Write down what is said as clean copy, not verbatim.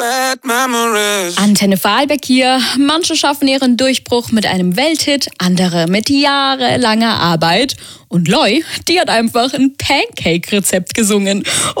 bad memories. Antenne Vorarlberg hier. Manche schaffen ihren Durchbruch mit einem Welthit, andere mit jahrelanger Arbeit. Und Loi, die hat einfach ein Pancake-Rezept gesungen.